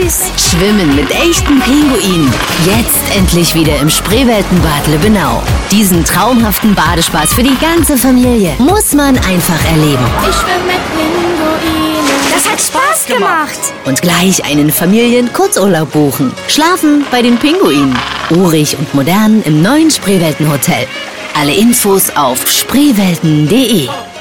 süß. Schwimmen mit echten Pinguinen. Jetzt endlich wieder im Spreeweltenbad Lübbenau. Diesen traumhaften Badespaß für die ganze Familie muss man einfach erleben. Ich schwimme mit Pinguinen. Das hat Spaß gemacht. Und gleich einen Familien-Kurzurlaub buchen. Schlafen bei den Pinguinen. Urig und modern im neuen Spreeweltenhotel. Alle Infos auf spreewelten.de.